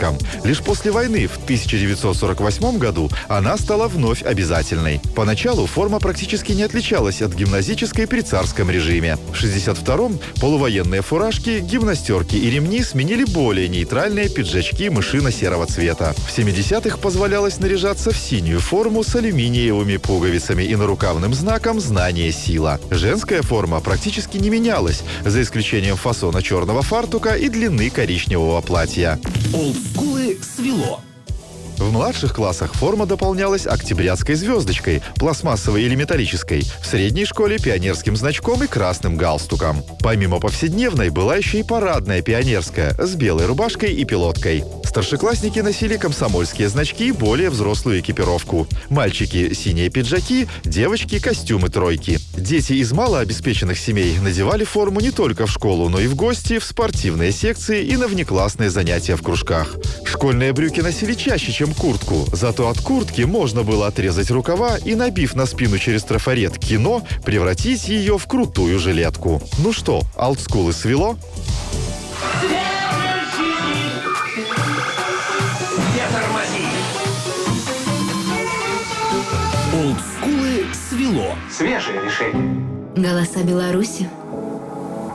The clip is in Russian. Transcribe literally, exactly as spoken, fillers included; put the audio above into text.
пионерском. Лишь после войны в тысяча девятьсот сорок восьмом году она стала вновь обязательной. Поначалу форма практически не отличалась от гимназической при царском режиме. В шестьдесят втором полувоенные фуражки, гимнастерки и ремни сменили более нейтральные пиджачки мышино-серого цвета. В семидесятых позволялось наряжаться в синюю форму с алюминиевыми пуговицами и нарукавным знаком «Знание – сила». Женская форма практически не менялась, за исключением фасона черного фартука и длины коричневого платья. Олдскулы свело. В младших классах форма дополнялась октябрятской звездочкой, пластмассовой или металлической, в средней школе пионерским значком и красным галстуком. Помимо повседневной была еще и парадная пионерская с белой рубашкой и пилоткой. Старшеклассники носили комсомольские значки и более взрослую экипировку. Мальчики – синие пиджаки, девочки – костюмы тройки. Дети из малообеспеченных семей надевали форму не только в школу, но и в гости, в спортивные секции и на внеклассные занятия в кружках. Школьные брюки носили чаще, чем куртку. Зато от куртки можно было отрезать рукава и, набив на спину через трафарет «Кино», превратить ее в крутую жилетку. Ну что, олдскулы свело? Олдскулы свело. Свежее решение. Голоса Беларуси.